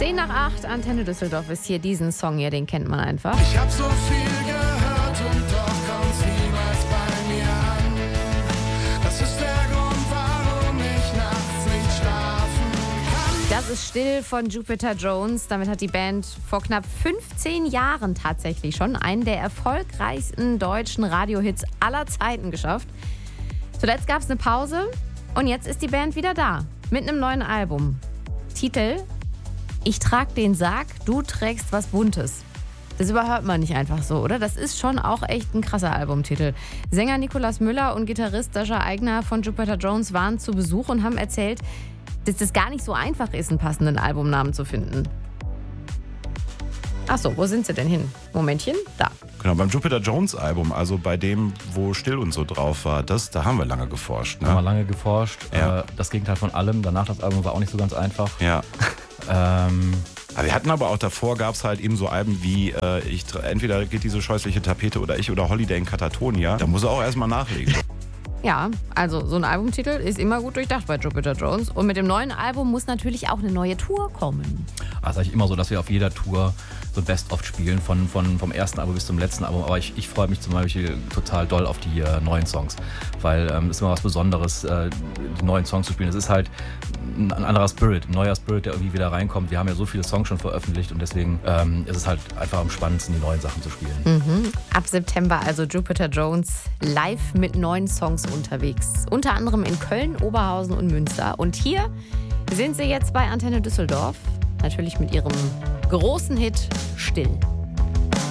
7:10, Antenne Düsseldorf ist hier. Diesen Song hier, den kennt man einfach. Ich hab so viel gehört und doch kommt's niemals bei mir an. Das ist der Grund, warum ich nachts nicht schlafen kann. Das ist Still von Jupiter Jones. Damit hat die Band vor knapp 15 Jahren tatsächlich schon einen der erfolgreichsten deutschen Radiohits aller Zeiten geschafft. Zuletzt gab es eine Pause und jetzt ist die Band wieder da mit einem neuen Album. Titel: Ich trag den Sarg, du trägst was Buntes. Das überhört man nicht einfach so, oder? Das ist schon auch echt ein krasser Albumtitel. Sänger Nikolaus Müller und Gitarrist Sascha Aigner von Jupiter Jones waren zu Besuch und haben erzählt, dass es gar nicht so einfach ist, einen passenden Albumnamen zu finden. Achso, wo sind sie denn hin? Momentchen, da. Genau, beim Jupiter Jones Album, also bei dem, wo Still und so drauf war, da haben wir lange geforscht. Ne? Haben wir lange geforscht. Ja. Das Gegenteil von allem. Danach das Album war auch nicht so ganz einfach. Ja. Wir hatten aber auch davor, gab es halt eben so Alben wie entweder geht diese scheußliche Tapete oder ich oder Holiday in Katatonia. Da muss er auch erstmal nachlegen. Ja, also so ein Albumtitel ist immer gut durchdacht bei Jupiter Jones. Und mit dem neuen Album muss natürlich auch eine neue Tour kommen. Das ist eigentlich immer so, dass wir auf jeder Tour so Best-of spielen, vom ersten Album bis zum letzten Album. Aber ich freue mich zum Beispiel total doll auf die neuen Songs, weil es ist immer was Besonderes, die neuen Songs zu spielen. Es ist halt ein anderer Spirit, ein neuer Spirit, der irgendwie wieder reinkommt. Wir haben ja so viele Songs schon veröffentlicht und deswegen ist es halt einfach am spannendsten, die neuen Sachen zu spielen. Ab September also Jupiter Jones live mit neuen Songs unterwegs. Unter anderem in Köln, Oberhausen und Münster. Und hier sind sie jetzt bei Antenne Düsseldorf. Natürlich mit ihrem großen Hit Still.